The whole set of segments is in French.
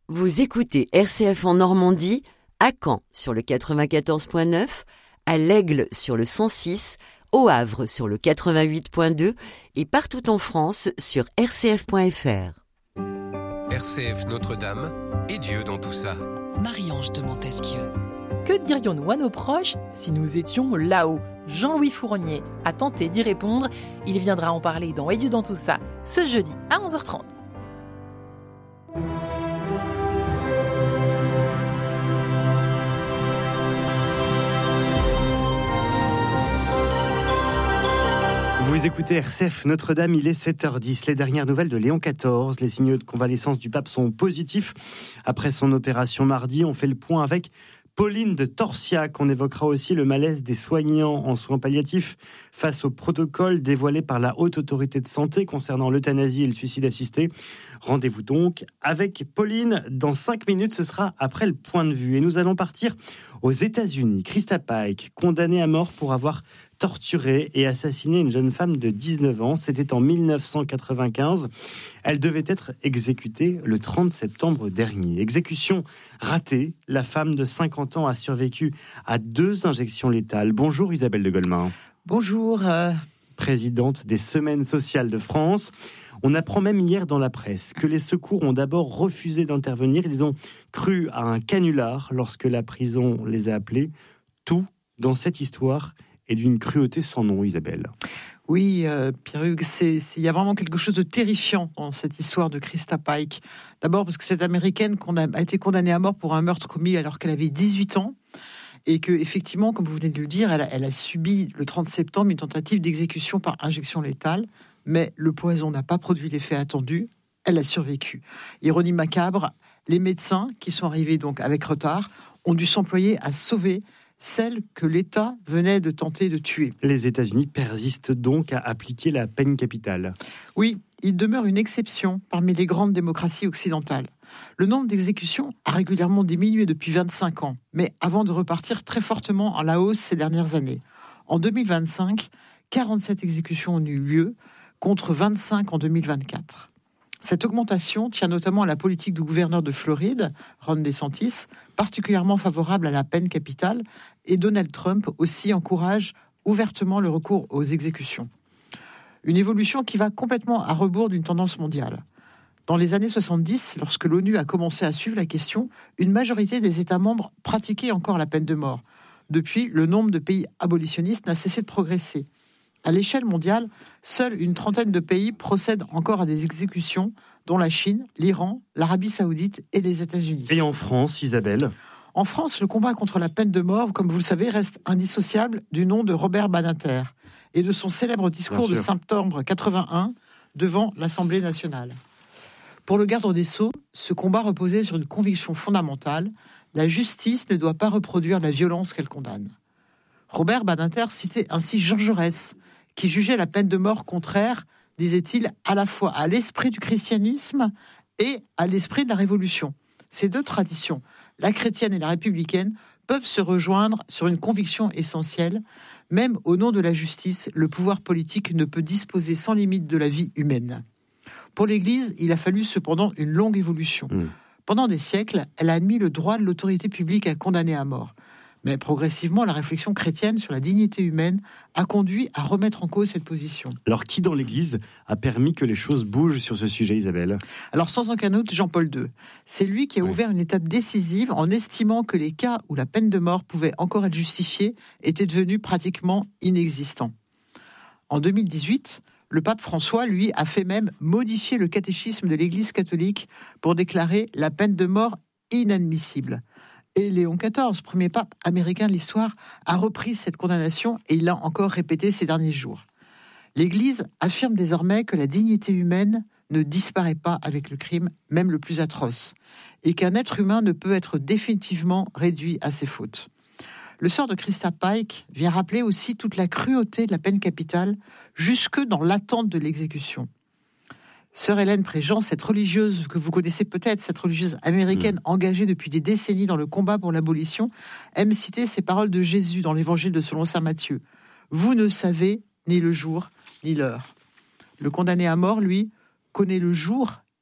Vous écoutez RCF en Normandie, à Caen sur le 94.9, à l'Aigle sur le 106, au Havre sur le 88.2 et partout en France sur rcf.fr. RCF Notre-Dame et Dieu dans tout ça. Marie-Ange de Montesquieu. Que dirions-nous à nos proches si nous étions là-haut ? Jean-Louis Fournier a tenté d'y répondre. Il viendra en parler dans Et Dieu dans tout ça, ce jeudi à 11h30. Vous écoutez RCF Notre-Dame, il est 7h10. Les dernières nouvelles de Léon XIV, les signaux de convalescence du pape sont positifs. Après son opération mardi, on fait le point avec Pauline de Torsiac. On évoquera aussi le malaise des soignants en soins palliatifs face au protocole dévoilé par la Haute Autorité de Santé concernant l'euthanasie et le suicide assisté. Rendez-vous donc avec Pauline dans 5 minutes, ce sera après le point de vue. Et nous allons partir aux États-Unis. Krista Pike, condamnée à mort pour avoir torturé et assassiné une jeune femme de 19 ans. C'était en 1995. Elle devait être exécutée le 30 septembre dernier. Exécution ratée. La femme de 50 ans a survécu à 2 injections létales. Bonjour Isabelle de Golemin. Bonjour. Présidente des Semaines sociales de France. On apprend même hier dans la presse que les secours ont d'abord refusé d'intervenir. Ils ont cru à un canular lorsque la prison les a appelés. Tout dans cette histoire et d'une cruauté sans nom, Isabelle. Oui, Pierre-Hugues, il y a vraiment quelque chose de terrifiant dans cette histoire de Krista Pike. D'abord parce que cette Américaine a été condamnée à mort pour un meurtre commis alors qu'elle avait 18 ans. Et que, effectivement, comme vous venez de le dire, elle a subi le 30 septembre une tentative d'exécution par injection létale. Mais le poison n'a pas produit l'effet attendu. Elle a survécu. Ironie macabre, les médecins, qui sont arrivés donc avec retard, ont dû s'employer à sauver celle que l'État venait de tenter de tuer. Les États-Unis persistent donc à appliquer la peine capitale. Oui, il demeure une exception parmi les grandes démocraties occidentales. Le nombre d'exécutions a régulièrement diminué depuis 25 ans, mais avant de repartir très fortement à la hausse ces dernières années. En 2025, 47 exécutions ont eu lieu, contre 25 en 2024. Cette augmentation tient notamment à la politique du gouverneur de Floride, Ron DeSantis, particulièrement favorable à la peine capitale, et Donald Trump aussi encourage ouvertement le recours aux exécutions. Une évolution qui va complètement à rebours d'une tendance mondiale. Dans les années 70, lorsque l'ONU a commencé à suivre la question, une majorité des États membres pratiquaient encore la peine de mort. Depuis, le nombre de pays abolitionnistes n'a cessé de progresser. À l'échelle mondiale, seule une trentaine de pays procèdent encore à des exécutions, dont la Chine, l'Iran, l'Arabie Saoudite et les États-Unis. Et en France, Isabelle ? En France, le combat contre la peine de mort, comme vous le savez, reste indissociable du nom de Robert Badinter et de son célèbre discours de septembre 81 devant l'Assemblée nationale. Pour le garde des Sceaux, ce combat reposait sur une conviction fondamentale : la justice ne doit pas reproduire la violence qu'elle condamne. Robert Badinter citait ainsi Jean Jaurès, qui jugeait la peine de mort contraire, disait-il, à la fois à l'esprit du christianisme et à l'esprit de la Révolution. Ces deux traditions, la chrétienne et la républicaine, peuvent se rejoindre sur une conviction essentielle. Même au nom de la justice, le pouvoir politique ne peut disposer sans limite de la vie humaine. Pour l'Église, il a fallu cependant une longue évolution. Pendant des siècles, elle a admis le droit de l'autorité publique à condamner à mort. Mais progressivement, la réflexion chrétienne sur la dignité humaine a conduit à remettre en cause cette position. Alors, qui dans l'Église a permis que les choses bougent sur ce sujet, Isabelle ? Alors, sans aucun doute, Jean-Paul II. C'est lui qui a ouvert une étape décisive en estimant que les cas où la peine de mort pouvait encore être justifiée étaient devenus pratiquement inexistants. En 2018, le pape François, lui, a fait même modifier le catéchisme de l'Église catholique pour déclarer la peine de mort inadmissible. Et Léon XIV, premier pape américain de l'histoire, a repris cette condamnation et il l'a encore répété ces derniers jours. L'Église affirme désormais que la dignité humaine ne disparaît pas avec le crime, même le plus atroce, et qu'un être humain ne peut être définitivement réduit à ses fautes. Le sort de Krista Pike vient rappeler aussi toute la cruauté de la peine capitale, jusque dans l'attente de l'exécution. Sœur Hélène Préjean, cette religieuse que vous connaissez peut-être, cette religieuse américaine engagée depuis des décennies dans le combat pour l'abolition, aime citer ces paroles de Jésus dans l'évangile de selon saint Matthieu. « Vous ne savez ni le jour ni l'heure ». Le condamné à mort, lui, connaît le jour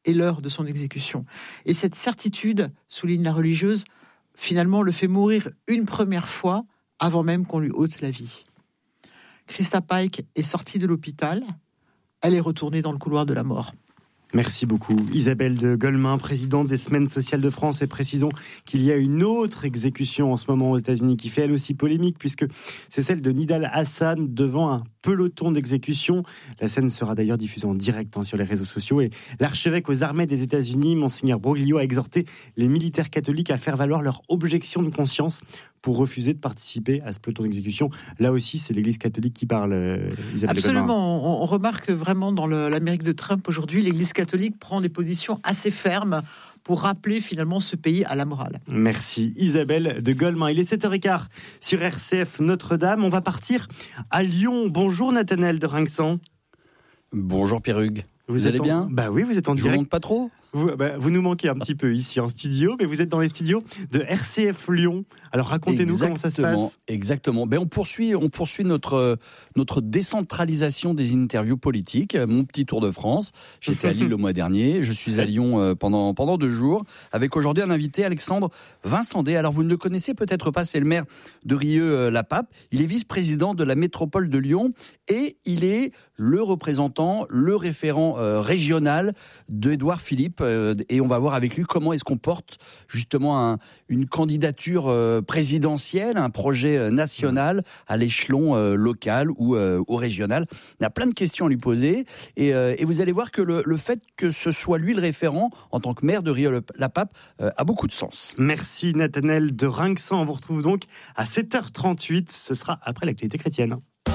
et l'heure de son exécution. Et cette certitude, souligne la religieuse, finalement le fait mourir une première fois avant même qu'on lui ôte la vie. Christa Pike est sortie de l'hôpital, elle est retournée dans le couloir de la mort. Merci beaucoup. Isabelle de Golemin, présidente des Semaines sociales de France, et précisons qu'il y a une autre exécution en ce moment aux États-Unis qui fait elle aussi polémique puisque c'est celle de Nidal Hassan devant un peloton d'exécution. La scène sera d'ailleurs diffusée en direct sur les réseaux sociaux et l'archevêque aux armées des États-Unis, Monseigneur Broglio, a exhorté les militaires catholiques à faire valoir leur objection de conscience pour refuser de participer à ce peloton d'exécution. Là aussi, c'est l'Église catholique qui parle, Isabelle de Golemin. Absolument. On remarque vraiment dans l'Amérique de Trump aujourd'hui, l'Église catholique prend des positions assez fermes pour rappeler finalement ce pays à la morale. Merci Isabelle de Golemin. Il est 7h15 sur RCF Notre-Dame. On va partir à Lyon. Bonjour Nathanaël de Rinxan. Bonjour Pierrugue. Vous allez bien ? Bah oui, vous êtes en direct. Je vous manque pas trop ? Vous nous manquez un petit peu ici en studio, mais vous êtes dans les studios de RCF Lyon. Alors racontez-nous comment ça se passe. Exactement. On poursuit notre décentralisation des interviews politiques. Mon petit tour de France. J'étais à Lille le mois dernier. Je suis à Lyon pendant 2 jours avec aujourd'hui un invité, Alexandre Vincendé. Alors vous ne le connaissez peut-être pas, c'est le maire de Rieux-la-Pape. Il est vice-président de la métropole de Lyon et il est le représentant, le référent régional d'Édouard Philippe. Et on va voir avec lui comment est-ce qu'on porte justement une candidature présidentielle, un projet national à l'échelon local ou régional. Il y a plein de questions à lui poser et vous allez voir que le fait que ce soit lui le référent en tant que maire de Rieux-la-Pape a beaucoup de sens. Merci Nathanaël de Rinxan. On vous retrouve donc à 7h38. Ce sera après l'actualité chrétienne.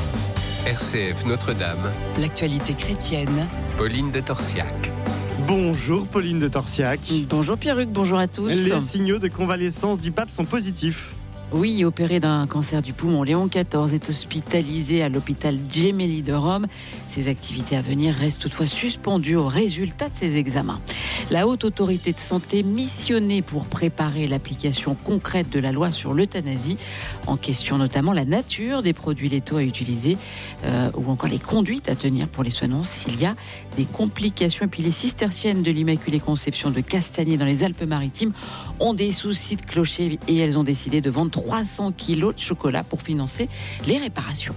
RCF Notre-Dame. L'actualité chrétienne. Pauline de Torsiac. Bonjour Pauline de Torsiac. Bonjour Pierrugue, bonjour à tous. Les signaux de convalescence du pape sont positifs. Oui, opéré d'un cancer du poumon, Léon XIV est hospitalisé à l'hôpital Gemelli de Rome. Ses activités à venir restent toutefois suspendues au résultat de ses examens. La haute autorité de santé missionnée pour préparer l'application concrète de la loi sur l'euthanasie, en question notamment la nature des produits létaux à utiliser ou encore les conduites à tenir pour les soignants s'il y a des complications. Et puis les cisterciennes de l'Immaculée Conception de Castagnet dans les Alpes-Maritimes ont des soucis de clocher et elles ont décidé de vendre 300 kilos de chocolat pour financer les réparations.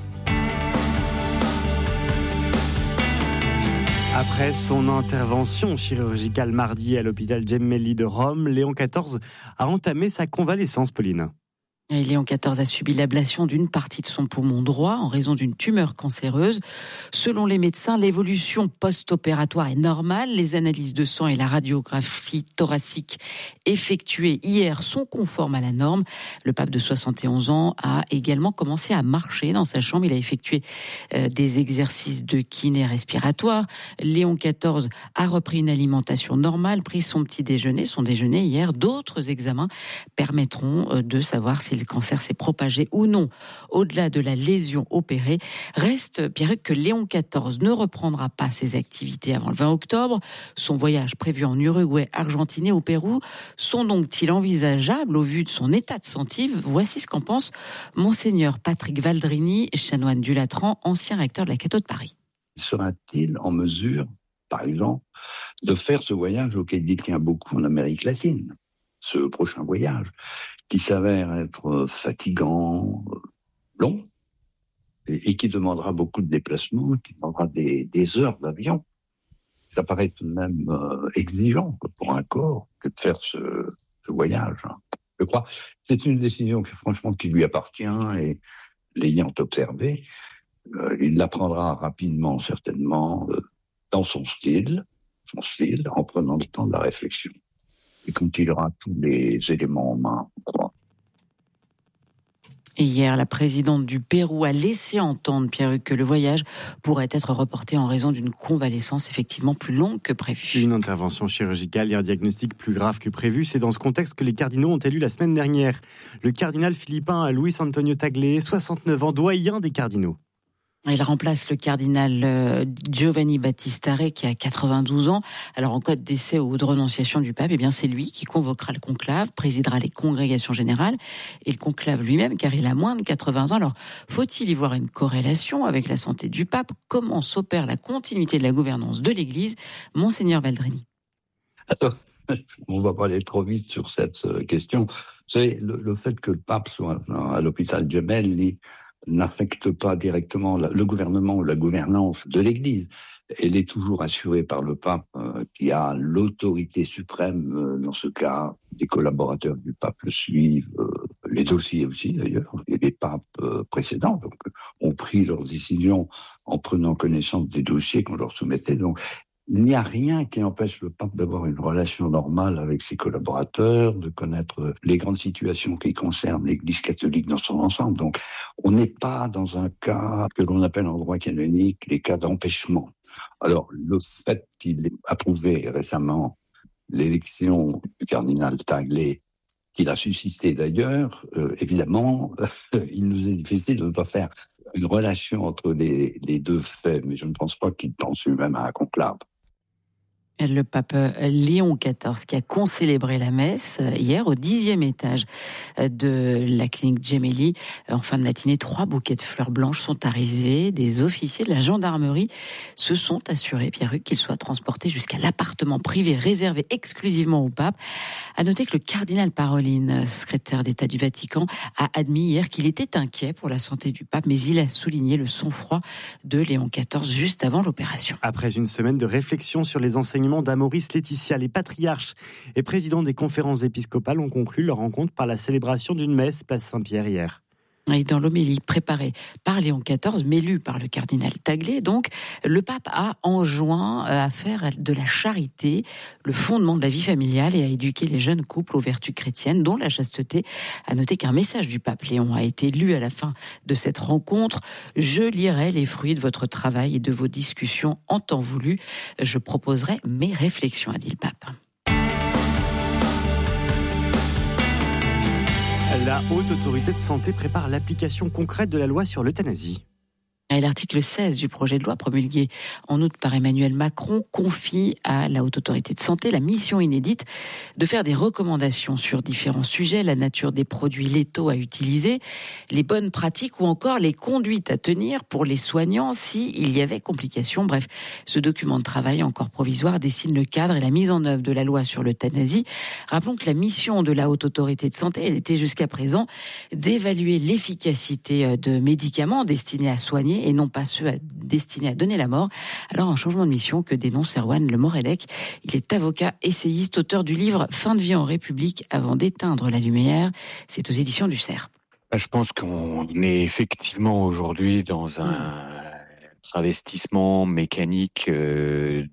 Après son intervention chirurgicale mardi à l'hôpital Gemelli de Rome, Léon XIV a entamé sa convalescence, Pauline. Et Léon XIV a subi l'ablation d'une partie de son poumon droit en raison d'une tumeur cancéreuse. Selon les médecins, l'évolution post-opératoire est normale. Les analyses de sang et la radiographie thoracique effectuées hier sont conformes à la norme. Le pape de 71 ans a également commencé à marcher dans sa chambre. Il a effectué des exercices de kiné respiratoire. Léon XIV a repris une alimentation normale, pris son petit déjeuner, son déjeuner hier. D'autres examens permettront de savoir si le cancer s'est propagé ou non. Au-delà de la lésion opérée, reste Pierre que Léon XIV ne reprendra pas ses activités avant le 20 octobre. Son voyage prévu en Uruguay, Argentine et au Pérou sont donc-ils envisageables au vu de son état de santé ? Voici ce qu'en pense Monseigneur Patrick Valdrini, chanoine du Latran, ancien recteur de la Catho de Paris. Sera-t-il en mesure, par exemple, de faire ce voyage auquel il tient beaucoup en Amérique latine ? Ce prochain voyage, qui s'avère être fatigant, long, et qui demandera beaucoup de déplacements, qui demandera des heures d'avion. Ça paraît tout de même exigeant pour un corps que de faire ce voyage. Je crois que c'est une décision qui lui appartient, et l'ayant observé, il la prendra rapidement, certainement, dans son style, en prenant le temps de la réflexion. Et quand il aura tous les éléments en main, je crois. Et hier, la présidente du Pérou a laissé entendre, Pierre, que le voyage pourrait être reporté en raison d'une convalescence effectivement plus longue que prévu. Une intervention chirurgicale et un diagnostic plus grave que prévu. C'est dans ce contexte que les cardinaux ont élu la semaine dernière le cardinal philippin Luis Antonio Tagle, 69 ans, doyen des cardinaux. Il remplace le cardinal Giovanni Battista Re qui a 92 ans. Alors en cas de décès ou de renonciation du pape, eh bien c'est lui qui convoquera le conclave, présidera les congrégations générales et le conclave lui-même car il a moins de 80 ans. Alors faut-il y voir une corrélation avec la santé du pape ? Comment s'opère la continuité de la gouvernance de l'Église ? Monseigneur Valdrini. Alors, on va pas aller trop vite sur cette question. Vous savez, le fait que le pape soit à l'hôpital Gemelli n'affecte pas directement le gouvernement ou la gouvernance de l'Église. Elle est toujours assurée par le pape qui a l'autorité suprême dans ce cas. Les collaborateurs du pape le suivent, les dossiers aussi d'ailleurs. Et les papes précédents ont pris leurs décisions en prenant connaissance des dossiers qu'on leur soumettait. Donc, il n'y a rien qui empêche le pape d'avoir une relation normale avec ses collaborateurs, de connaître les grandes situations qui concernent l'Église catholique dans son ensemble. Donc, on n'est pas dans un cas que l'on appelle en droit canonique les cas d'empêchement. Alors, le fait qu'il ait approuvé récemment l'élection du cardinal Tagle, qu'il a suscité d'ailleurs, évidemment, il nous est difficile de ne pas faire une relation entre les deux faits, mais je ne pense pas qu'il pense lui-même à un conclave. Le pape Léon XIV qui a concélébré la messe hier au 10e étage de la clinique Gemelli. En fin de matinée, 3 bouquets de fleurs blanches sont arrivés. Des officiers de la gendarmerie se sont assurés, Pierre-Hugues, qu'ils soient transportés jusqu'à l'appartement privé réservé exclusivement au pape. À noter que le cardinal Parolin, secrétaire d'État du Vatican, a admis hier qu'il était inquiet pour la santé du pape, mais il a souligné le sang-froid de Léon XIV juste avant l'opération. Après une semaine de réflexion sur les enseignements d'Amoris Laetitia, les patriarches et présidents des conférences épiscopales ont conclu leur rencontre par la célébration d'une messe place Saint-Pierre hier. Et dans l'homélie préparée par Léon XIV, mais lue par le cardinal Tagle, donc, le pape a enjoint à faire de la charité le fondement de la vie familiale et à éduquer les jeunes couples aux vertus chrétiennes, dont la chasteté. À noter qu'un message du pape Léon a été lu à la fin de cette rencontre. Je lirai les fruits de votre travail et de vos discussions en temps voulu. Je proposerai mes réflexions, a dit le pape. La Haute Autorité de Santé prépare l'application concrète de la loi sur l'euthanasie. Et l'article 16 du projet de loi promulgué en août par Emmanuel Macron confie à la Haute Autorité de Santé la mission inédite de faire des recommandations sur différents sujets, la nature des produits létaux à utiliser, les bonnes pratiques ou encore les conduites à tenir pour les soignants s'il y avait complications. Bref, ce document de travail encore provisoire dessine le cadre et la mise en œuvre de la loi sur l'euthanasie. Rappelons que la mission de la Haute Autorité de Santé était jusqu'à présent d'évaluer l'efficacité de médicaments destinés à soigner et non pas ceux destinés à donner la mort. Alors, un changement de mission que dénonce Erwan Le Morellec. Il est avocat, essayiste, auteur du livre « Fin de vie en République avant d'éteindre la lumière ». C'est aux éditions du Cerf. Je pense qu'on est effectivement aujourd'hui dans un travestissement mécanique de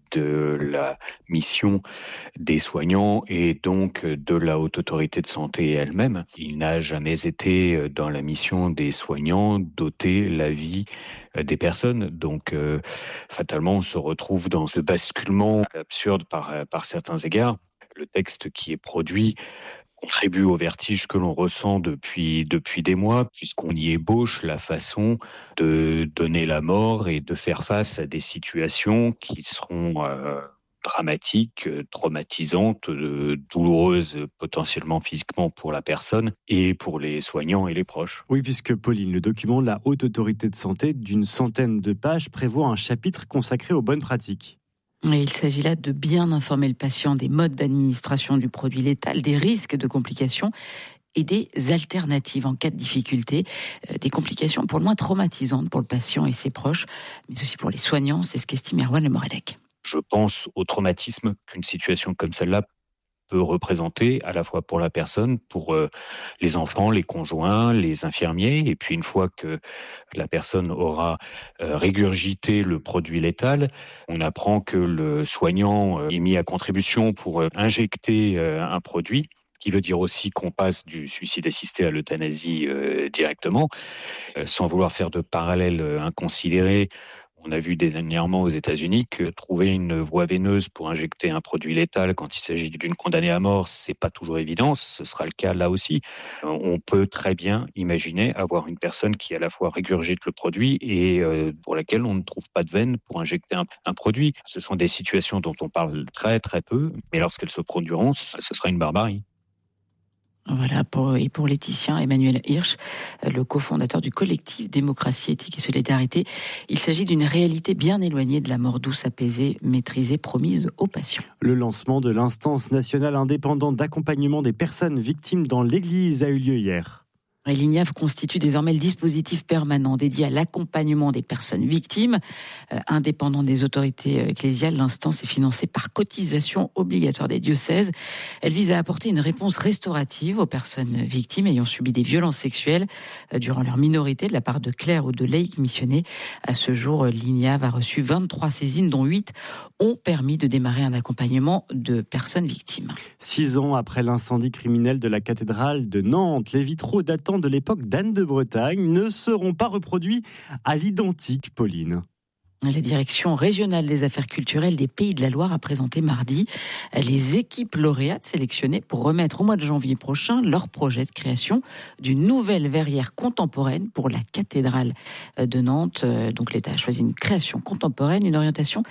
la mission des soignants et donc de la Haute Autorité de Santé elle-même. Il n'a jamais été dans la mission des soignants d'ôter la vie des personnes. Donc, fatalement, on se retrouve dans ce basculement absurde par certains égards. Le texte qui est produit contribue au vertige que l'on ressent depuis des mois, puisqu'on y ébauche la façon de donner la mort et de faire face à des situations qui seront dramatiques, traumatisantes, douloureuses potentiellement physiquement pour la personne et pour les soignants et les proches. Oui, puisque Pauline, le document de la Haute Autorité de Santé d'une centaine de pages prévoit un chapitre consacré aux bonnes pratiques. Et il s'agit là de bien informer le patient des modes d'administration du produit létal, des risques de complications et des alternatives en cas de difficulté, des complications pour le moins traumatisantes pour le patient et ses proches, mais aussi pour les soignants, c'est ce qu'estime Erwan Le Morellec. Je pense au traumatisme qu'une situation comme celle-là peut représenter à la fois pour la personne, pour les enfants, les conjoints, les infirmiers. Et puis une fois que la personne aura régurgité le produit létal, on apprend que le soignant est mis à contribution pour injecter un produit, qui veut dire aussi qu'on passe du suicide assisté à l'euthanasie directement, sans vouloir faire de parallèle inconsidéré. On a vu dernièrement aux États-Unis que trouver une voie veineuse pour injecter un produit létal quand il s'agit d'une condamnée à mort, c'est pas toujours évident. Ce sera le cas là aussi. On peut très bien imaginer avoir une personne qui à la fois régurgite le produit et pour laquelle on ne trouve pas de veine pour injecter un produit. Ce sont des situations dont on parle très très peu, mais lorsqu'elles se produiront, ce sera une barbarie. Voilà, pour Laetitia, Emmanuel Hirsch, le cofondateur du collectif Démocratie, Éthique et Solidarité, il s'agit d'une réalité bien éloignée de la mort douce, apaisée, maîtrisée, promise aux patients. Le lancement de l'instance nationale indépendante d'accompagnement des personnes victimes dans l'Église a eu lieu hier. Et l'INIAV constitue désormais le dispositif permanent dédié à l'accompagnement des personnes victimes. Indépendant des autorités ecclésiales, l'instance est financée par cotisation obligatoire des diocèses. Elle vise à apporter une réponse restaurative aux personnes victimes ayant subi des violences sexuelles durant leur minorité de la part de clercs ou de laïcs missionnés. À ce jour, l'INIAV a reçu 23 saisines, dont 8 ont permis de démarrer un accompagnement de personnes victimes. 6 ans après l'incendie criminel de la cathédrale de Nantes, les vitraux datant de l'époque d'Anne de Bretagne ne seront pas reproduits à l'identique, Pauline. La direction régionale des affaires culturelles des Pays de la Loire a présenté mardi les équipes lauréates sélectionnées pour remettre au mois de janvier prochain leur projet de création d'une nouvelle verrière contemporaine pour la cathédrale de Nantes. Donc l'État a choisi une création contemporaine, une orientation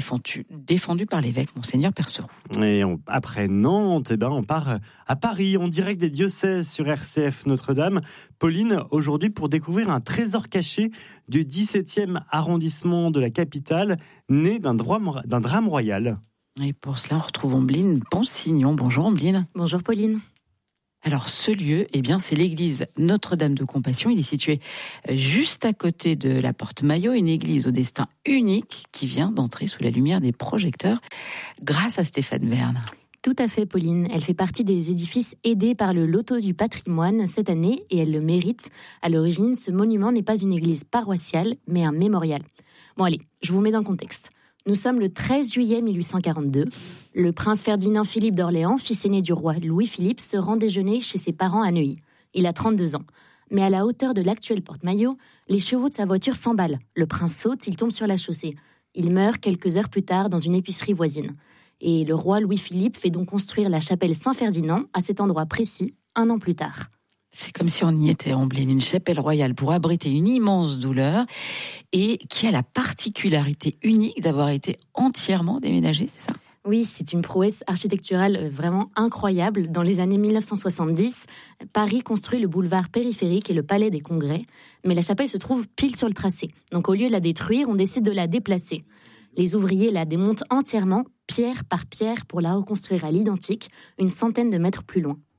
défendue par l'évêque Monseigneur Perceroux. Et après Nantes, on part à Paris, en direct des diocèses sur RCF Notre-Dame. Pauline, aujourd'hui pour découvrir un trésor caché du 17e arrondissement de la capitale, né d'un drame royal. Et pour cela, on retrouve Ombline Ponsignon. Bonjour Ombline. Bonjour Pauline. Alors ce lieu, c'est l'église Notre-Dame de Compassion. Il est situé juste à côté de la Porte Maillot, une église au destin unique qui vient d'entrer sous la lumière des projecteurs grâce à Stéphane Bern. Tout à fait, Pauline. Elle fait partie des édifices aidés par le Loto du patrimoine cette année et elle le mérite. À l'origine, ce monument n'est pas une église paroissiale, mais un mémorial. Bon allez, je vous mets dans le contexte. Nous sommes le 13 juillet 1842. Le prince Ferdinand Philippe d'Orléans, fils aîné du roi Louis-Philippe, se rend déjeuner chez ses parents à Neuilly. Il a 32 ans. Mais à la hauteur de l'actuelle Porte Maillot, les chevaux de sa voiture s'emballent. Le prince saute, il tombe sur la chaussée. Il meurt quelques heures plus tard dans une épicerie voisine. Et le roi Louis-Philippe fait donc construire la chapelle Saint-Ferdinand à cet endroit précis, 1 an plus tard. C'est comme si on y était, Ombline, une chapelle royale pour abriter une immense douleur et qui a la particularité unique d'avoir été entièrement déménagée, c'est ça ? Oui, c'est une prouesse architecturale vraiment incroyable. Dans les années 1970, Paris construit le boulevard périphérique et le palais des Congrès, mais la chapelle se trouve pile sur le tracé. Donc au lieu de la détruire, on décide de la déplacer. Les ouvriers la démontent entièrement, pierre par pierre, pour la reconstruire à l'identique, une centaine de mètres plus loin.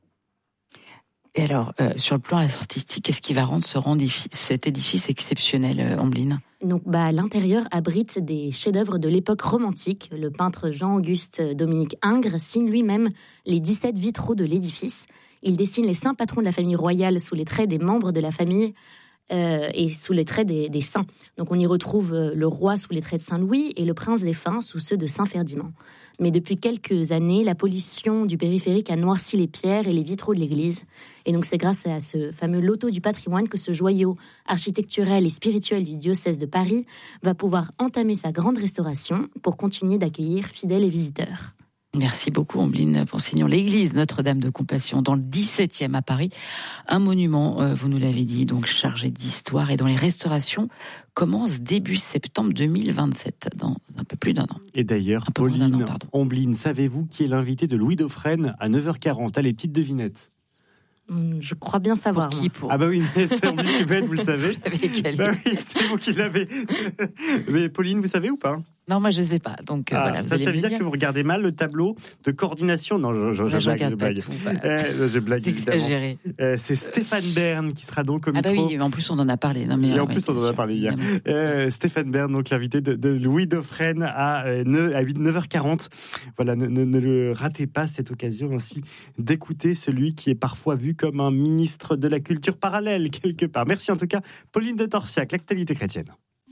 Et alors, sur le plan artistique, qu'est-ce qui va rendre cet édifice exceptionnel, Ombline ? Donc, l'intérieur abrite des chefs-d'œuvre de l'époque romantique. Le peintre Jean-Auguste Dominique Ingres signe lui-même les 17 vitraux de l'édifice. Il dessine les saints patrons de la famille royale sous les traits des membres de la famille et sous les traits des saints. Donc on y retrouve le roi sous les traits de Saint-Louis et le prince défunt sous ceux de Saint-Ferdinand. Mais depuis quelques années, la pollution du périphérique a noirci les pierres et les vitraux de l'église. Et donc c'est grâce à ce fameux loto du patrimoine que ce joyau architecturel et spirituel du diocèse de Paris va pouvoir entamer sa grande restauration pour continuer d'accueillir fidèles et visiteurs. Merci beaucoup, Ombline Ponsignon. L'église Notre-Dame de Compassion, dans le 17e à Paris. Un monument, vous nous l'avez dit, donc chargé d'histoire et dont les restaurations commencent début septembre 2027, dans un peu plus d'un an. Et d'ailleurs, Pauline, Ombline, savez-vous qui est l'invité de Louis Dauphren à 9h40 ? Allez, petite devinette. Je crois bien savoir. Pour qui pour... Ah bah oui, mais c'est Ombline, je suis bête, vous le savez. Oui, c'est vous qui l'avez. Mais Pauline, vous savez ou pas ? Non, moi je ne sais pas. Donc, voilà, ça veut dire que vous regardez mal le tableau de coordination. Non, je blague. Je blague. C'est exagéré. C'est Stéphane Bern qui sera donc au micro. Ah bah oui, en plus on en a parlé. On en a parlé hier. Stéphane Bern, donc l'invité de Louis Dauphren à 9h40. Voilà, ne le ratez pas, cette occasion aussi d'écouter celui qui est parfois vu comme un ministre de la culture parallèle quelque part. Merci en tout cas, Pauline de Torsiac, l'actualité chrétienne.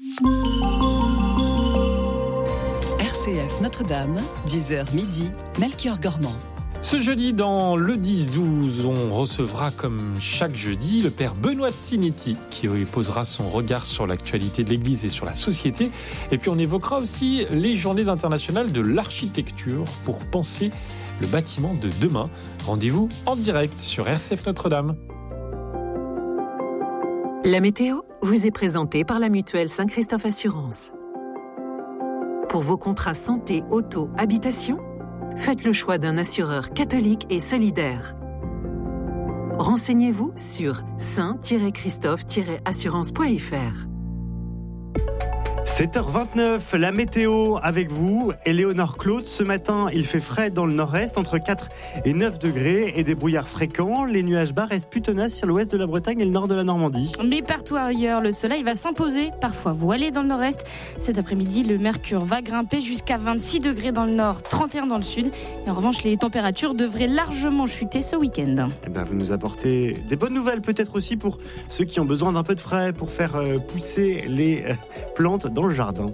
RCF Notre-Dame, 10h midi, Melchior Gormand. Ce jeudi, dans le 10-12, on recevra comme chaque jeudi le père Benoît Sinetti qui posera son regard sur l'actualité de l'Église et sur la société. Et puis on évoquera aussi les journées internationales de l'architecture pour penser le bâtiment de demain. Rendez-vous en direct sur RCF Notre-Dame. La météo vous est présentée par la mutuelle Saint-Christophe Assurance. Pour vos contrats santé, auto, habitation, faites le choix d'un assureur catholique et solidaire. Renseignez-vous sur saint-christophe-assurance.fr. 7h29, la météo avec vous, Éléonore Claude. Ce matin, il fait frais dans le nord-est, entre 4 et 9 degrés et des brouillards fréquents. Les nuages bas restent plus tenaces sur l'ouest de la Bretagne et le nord de la Normandie. Mais partout ailleurs, le soleil va s'imposer, parfois voilé dans le nord-est. Cet après-midi, le mercure va grimper jusqu'à 26 degrés dans le nord, 31 dans le sud. Et en revanche, les températures devraient largement chuter ce week-end. Vous nous apportez des bonnes nouvelles, peut-être aussi pour ceux qui ont besoin d'un peu de frais pour faire pousser les plantes dans le jardin.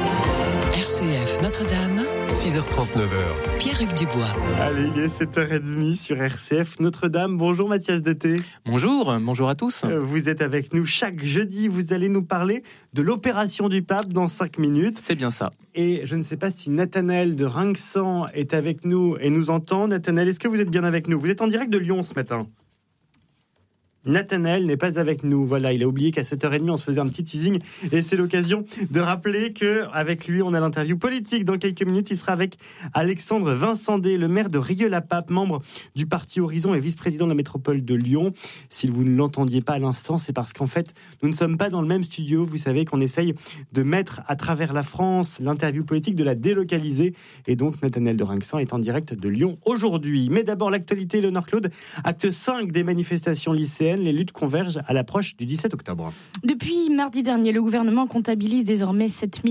RCF Notre-Dame, 6h39. Pierre-Hugues Dubois. Allez, il est 7h30 sur RCF Notre-Dame. Bonjour Mathias Deté. Bonjour à tous. Vous êtes avec nous chaque jeudi. Vous allez nous parler de l'opération du pape dans 5 minutes. C'est bien ça. Et je ne sais pas si Nathanaël de Rinxan est avec nous et nous entend. Nathanaël, est-ce que vous êtes bien avec nous ? Vous êtes en direct de Lyon ce matin. Nathanaël n'est pas avec nous. Voilà, il a oublié qu'à 7h30, on se faisait un petit teasing. Et c'est l'occasion de rappeler qu'avec lui, on a l'interview politique. Dans quelques minutes, il sera avec Alexandre Vincendé, le maire de Rieux-la-Pape, membre du parti Horizon et vice-président de la métropole de Lyon. Si vous ne l'entendiez pas à l'instant, c'est parce qu'en fait, nous ne sommes pas dans le même studio. Vous savez qu'on essaye de mettre à travers la France l'interview politique, de la délocaliser. Et donc, Nathanaël de Rinxan est en direct de Lyon aujourd'hui. Mais d'abord, l'actualité, Éléonore Claude. Acte 5 des manifestations lycéennes. Les luttes convergent à l'approche du 17 octobre. Depuis mardi dernier, le gouvernement comptabilise désormais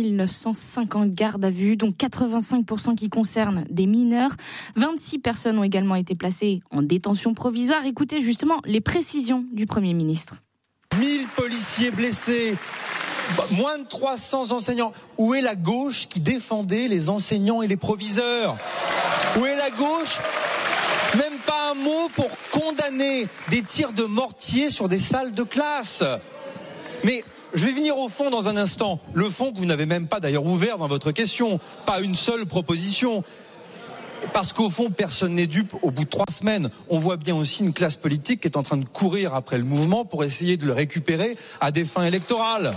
7950 gardes à vue, dont 85% qui concernent des mineurs. 26 personnes ont également été placées en détention provisoire. Écoutez justement les précisions du Premier ministre. 1000 policiers blessés, moins de 300 enseignants. Où est la gauche qui défendait les enseignants et les proviseurs ? Où est la gauche ? Même pas un mot pour condamner des tirs de mortier sur des salles de classe. Mais je vais venir au fond dans un instant. Le fond que vous n'avez même pas d'ailleurs ouvert dans votre question. Pas une seule proposition. Parce qu'au fond, personne n'est dupe. Au bout de 3 semaines, on voit bien aussi une classe politique qui est en train de courir après le mouvement pour essayer de le récupérer à des fins électorales.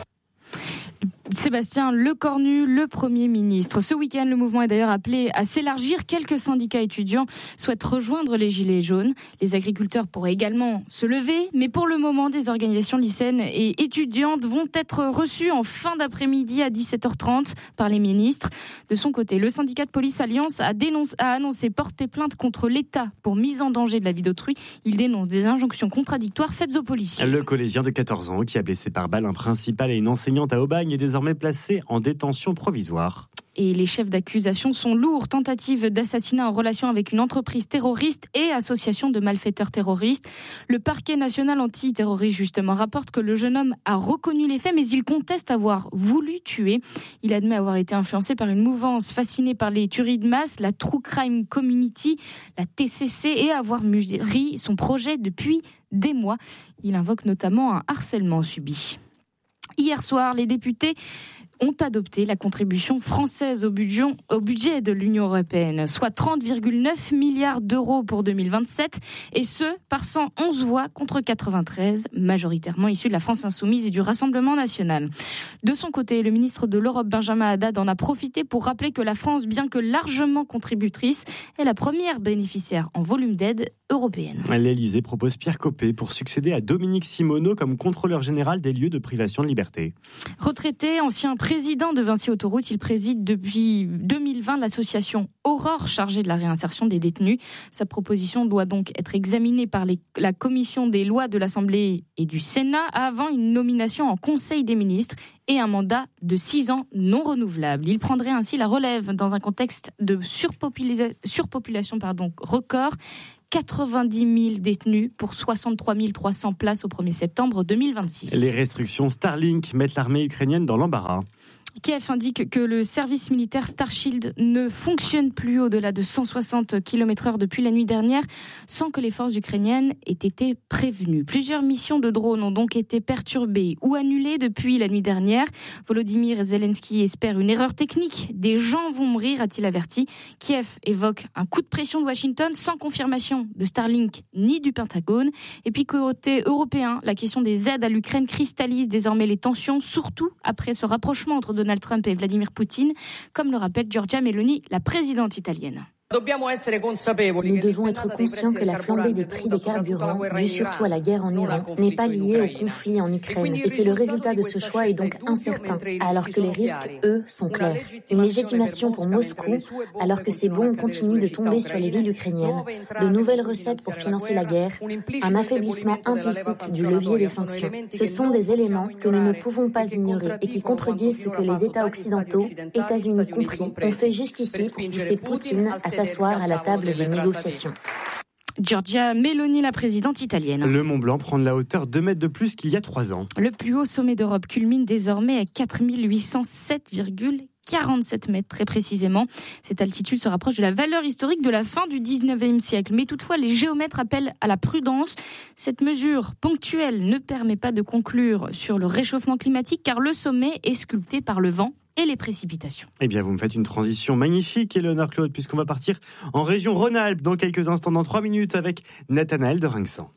Sébastien Lecornu, le Premier ministre. Ce week-end, le mouvement est d'ailleurs appelé à s'élargir. Quelques syndicats étudiants souhaitent rejoindre les Gilets jaunes. Les agriculteurs pourraient également se lever, mais pour le moment, des organisations lycéennes et étudiantes vont être reçues en fin d'après-midi à 17h30 par les ministres. De son côté, le syndicat de police Alliance a annoncé porter plainte contre l'État pour mise en danger de la vie d'autrui. Il dénonce des injonctions contradictoires faites aux policiers. Le collégien de 14 ans qui a blessé par balle un principal et une enseignante à Aubagne est désormais placé en détention provisoire. Et les chefs d'accusation sont lourds. Tentative d'assassinat en relation avec une entreprise terroriste et association de malfaiteurs terroristes. Le parquet national antiterroriste, justement, rapporte que le jeune homme a reconnu les faits, mais il conteste avoir voulu tuer. Il admet avoir été influencé par une mouvance fascinée par les tueries de masse, la True Crime Community, la TCC, et avoir mûri son projet depuis des mois. Il invoque notamment un harcèlement subi. Hier soir, les députés ont adopté la contribution française au budget de l'Union européenne, soit 30,9 milliards d'euros pour 2027, et ce, par 111 voix contre 93, majoritairement issues de la France insoumise et du Rassemblement national. De son côté, le ministre de l'Europe, Benjamin Haddad, en a profité pour rappeler que la France, bien que largement contributrice, est la première bénéficiaire en volume d'aide européenne. L'Élysée propose Pierre Copé pour succéder à Dominique Simoneau comme contrôleur général des lieux de privation de liberté. Retraité, ancien président de Vinci Autoroute, il préside depuis 2020 l'association Aurore chargée de la réinsertion des détenus. Sa proposition doit donc être examinée par la commission des lois de l'Assemblée et du Sénat avant une nomination en Conseil des ministres et un mandat de 6 ans non renouvelable. Il prendrait ainsi la relève dans un contexte de surpopulation record. 90 000 détenus pour 63 300 places au 1er septembre 2026. Les restrictions Starlink mettent l'armée ukrainienne dans l'embarras. Kiev indique que le service militaire Starshield ne fonctionne plus au-delà de 160 km/h depuis la nuit dernière, sans que les forces ukrainiennes aient été prévenues. Plusieurs missions de drones ont donc été perturbées ou annulées depuis la nuit dernière. Volodymyr Zelensky espère une erreur technique. Des gens vont mourir, a-t-il averti. Kiev évoque un coup de pression de Washington sans confirmation de Starlink ni du Pentagone. Et puis côté européen, la question des aides à l'Ukraine cristallise désormais les tensions, surtout après ce rapprochement entre Donald Trump et Vladimir Poutine, comme le rappelle Giorgia Meloni, la présidente italienne. Nous devons être conscients que la flambée des prix des carburants, due surtout à la guerre en Iran, n'est pas liée au conflit en Ukraine et que le résultat de ce choix est donc incertain, alors que les risques, eux, sont clairs. Une légitimation pour Moscou, alors que ces bombes continuent de tomber sur les villes ukrainiennes, de nouvelles recettes pour financer la guerre, un affaiblissement implicite du levier des sanctions. Ce sont des éléments que nous ne pouvons pas ignorer et qui contredisent ce que les États occidentaux, États-Unis compris, ont fait jusqu'ici pour pousser Poutine à s'asseoir à la table des négociations. Giorgia Meloni, la présidente italienne. Le Mont Blanc prend de la hauteur 2 mètres de plus qu'il y a 3 ans. Le plus haut sommet d'Europe culmine désormais à 4807,47 mètres, très précisément. Cette altitude se rapproche de la valeur historique de la fin du 19e siècle. Mais toutefois, les géomètres appellent à la prudence. Cette mesure ponctuelle ne permet pas de conclure sur le réchauffement climatique car le sommet est sculpté par le vent et les précipitations. Eh bien, vous me faites une transition magnifique, Éléonore Claude, puisqu'on va partir en région Rhône-Alpes dans quelques instants, dans 3 minutes, avec Nathanaël de Rinxan.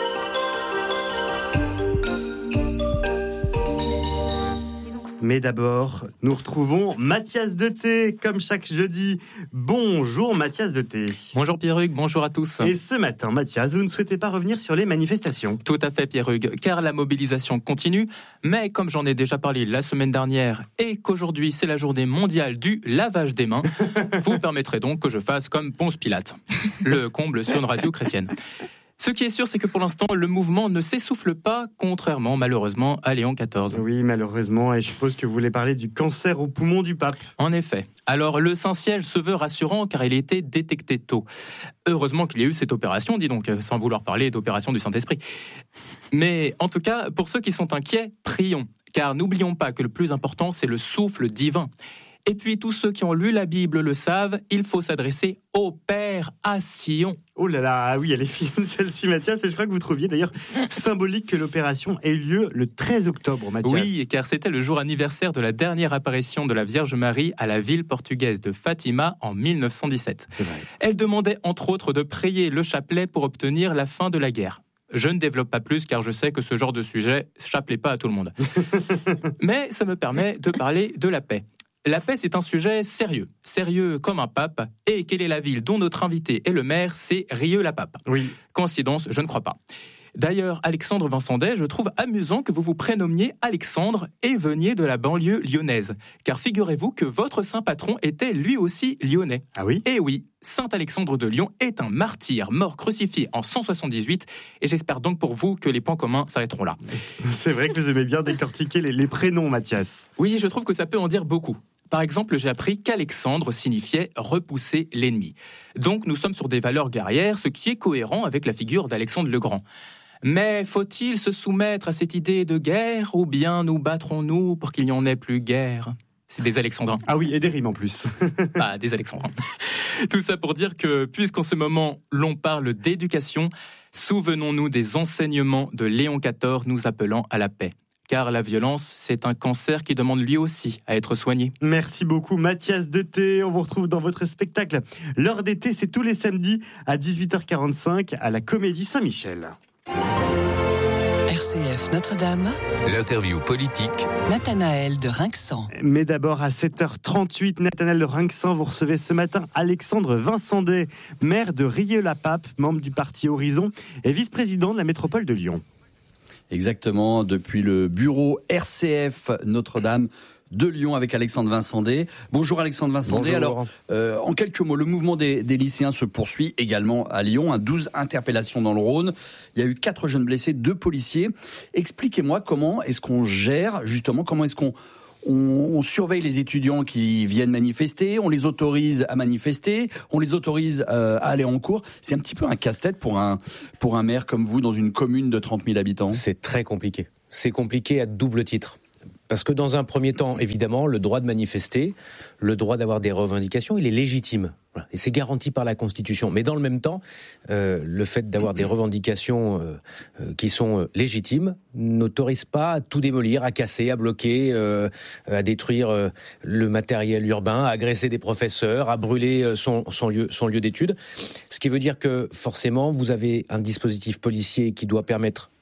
Mais d'abord, nous retrouvons Mathias Deté, comme chaque jeudi. Bonjour Mathias Deté. Bonjour Pierre-Hugues, bonjour à tous. Et ce matin, Mathias, vous ne souhaitez pas revenir sur les manifestations? Tout à fait Pierre-Hugues, car la mobilisation continue, mais comme j'en ai déjà parlé la semaine dernière et qu'aujourd'hui c'est la journée mondiale du lavage des mains, vous permettrez donc que je fasse comme Ponce Pilate, le comble sur une radio chrétienne. Ce qui est sûr, c'est que pour l'instant, le mouvement ne s'essouffle pas, contrairement, malheureusement, à Léon XIV. Oui, malheureusement, et je suppose que vous voulez parler du cancer au poumon du pape. En effet. Alors, le Saint-Siège se veut rassurant car il a été détecté tôt. Heureusement qu'il y a eu cette opération, dis donc, sans vouloir parler d'opération du Saint-Esprit. Mais en tout cas, pour ceux qui sont inquiets, prions. Car n'oublions pas que le plus important, c'est le souffle divin. Et puis, tous ceux qui ont lu la Bible le savent, il faut s'adresser au Père à Sion. Oh là là, oui, elle est fine celle-ci, Mathias, et je crois que vous trouviez d'ailleurs symbolique que l'opération ait eu lieu le 13 octobre, Mathias. Oui, car c'était le jour anniversaire de la dernière apparition de la Vierge Marie à la ville portugaise de Fatima en 1917. C'est vrai. Elle demandait entre autres de prier le chapelet pour obtenir la fin de la guerre. Je ne développe pas plus car je sais que ce genre de sujet chapelet pas à tout le monde. Mais ça me permet de parler de la paix. La paix, c'est un sujet sérieux, sérieux comme un pape. Et quelle est la ville dont notre invité est le maire? C'est Rieux-la-Pape. Oui. Coïncidence? Je ne crois pas. D'ailleurs, Alexandre Vincendet, je trouve amusant que vous vous prénommiez Alexandre et veniez de la banlieue lyonnaise. Car figurez-vous que votre saint patron était lui aussi lyonnais. Ah oui? Et oui, Saint Alexandre de Lyon est un martyr mort crucifié en 178. Et j'espère donc pour vous que les points communs s'arrêteront là. C'est vrai que vous aimez bien décortiquer les prénoms, Mathias. Oui, je trouve que ça peut en dire beaucoup. Par exemple, j'ai appris qu'Alexandre signifiait repousser l'ennemi. Donc nous sommes sur des valeurs guerrières, ce qui est cohérent avec la figure d'Alexandre le Grand. Mais faut-il se soumettre à cette idée de guerre ou bien nous battrons-nous pour qu'il n'y en ait plus guerre? C'est des alexandrins. Ah oui, et des rimes en plus. Ah, des alexandrins. Tout ça pour dire que, puisqu'en ce moment, l'on parle d'éducation, souvenons-nous des enseignements de Léon XIV nous appelant à la paix. Car la violence, c'est un cancer qui demande lui aussi à être soigné. Merci beaucoup Mathias Deté. On vous retrouve dans votre spectacle. L'heure d'été, c'est tous les samedis à 18h45 à la Comédie Saint-Michel. RCF Notre-Dame. L'interview politique. Nathanaël de Rinxan. Mais d'abord à 7h38, Nathanaël de Rinxan, vous recevez ce matin Alexandre Vincendet, maire de Rieux-la-Pape, membre du parti Horizon et vice-président de la métropole de Lyon. Exactement, depuis le bureau RCF Notre-Dame de Lyon avec Alexandre Vincendet. Bonjour Alexandre Vincendet. Bonjour. Alors, en quelques mots, le mouvement des lycéens se poursuit également à Lyon. 12 interpellations dans le Rhône. Il y a eu 4 jeunes blessés, 2 policiers. Expliquez-moi comment est-ce qu'on gère, justement, comment est-ce qu'on surveille les étudiants qui viennent manifester, on les autorise à manifester, on les autorise à aller en cours. C'est un petit peu un casse-tête pour un maire comme vous dans une commune de 30 000 habitants. C'est très compliqué. C'est compliqué à double titre. Parce que dans un premier temps, évidemment, le droit de manifester, le droit d'avoir des revendications, il est légitime. Voilà. Et c'est garanti par la Constitution. Mais dans le même temps, le fait d'avoir des revendications qui sont légitimes n'autorise pas à tout démolir, à casser, à bloquer, à détruire le matériel urbain, à agresser des professeurs, à brûler son lieu d'études. Ce qui veut dire que forcément, vous avez un dispositif policier qui doit permettre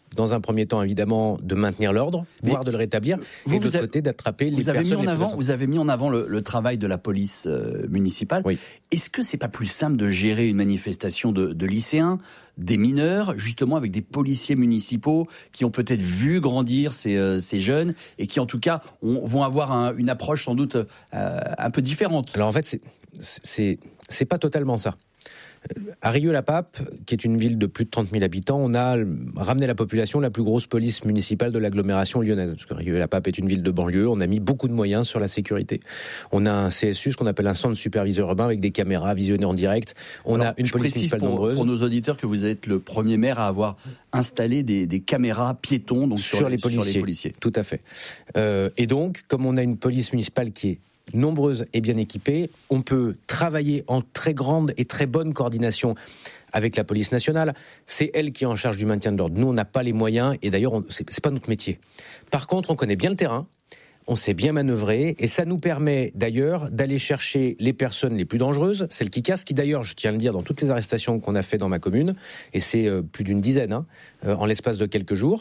dans un premier temps, évidemment, de maintenir l'ordre, voire de le rétablir, et de l'autre côté, d'attraper les personnes. Vous avez mis en avant le travail de la police municipale. Oui. Est-ce que c'est pas plus simple de gérer une manifestation de lycéens, des mineurs, justement avec des policiers municipaux qui ont peut-être vu grandir ces jeunes et qui, en tout cas, vont avoir une approche sans doute un peu différente? Alors en fait, c'est pas totalement ça. À Rieux-la-Pape, qui est une ville de plus de 30 000 habitants, on a ramené la population, la plus grosse police municipale de l'agglomération lyonnaise. Parce que Rieux-la-Pape est une ville de banlieue, on a mis beaucoup de moyens sur la sécurité. On a un CSU, ce qu'on appelle un centre superviseur urbain, avec des caméras visionnées en direct. On a une police municipale nombreuse. Pour nos auditeurs que vous êtes le premier maire à avoir installé des caméras piétons donc sur les policiers. Tout à fait. Et donc, comme on a une police municipale qui est nombreuse et bien équipée, on peut travailler en très grande et très bonne coordination avec la police nationale. C'est elle qui est en charge du maintien de l'ordre. Nous, on n'a pas les moyens, et d'ailleurs, c'est pas notre métier. Par contre, on connaît bien le terrain, on sait bien manœuvrer, et ça nous permet d'ailleurs d'aller chercher les personnes les plus dangereuses, celles qui cassent, qui d'ailleurs, je tiens à le dire, dans toutes les arrestations qu'on a fait dans ma commune, et c'est plus d'une dizaine, en l'espace de quelques jours,